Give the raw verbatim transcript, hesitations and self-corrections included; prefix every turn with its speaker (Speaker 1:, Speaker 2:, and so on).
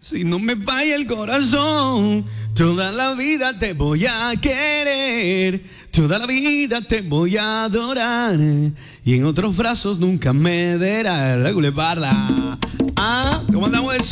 Speaker 1: Si no me falla el corazón, toda la vida te voy a querer, toda la vida te voy a adorar, y en otros brazos nunca me derá. La culeparda. Ah, ¿cómo andamos?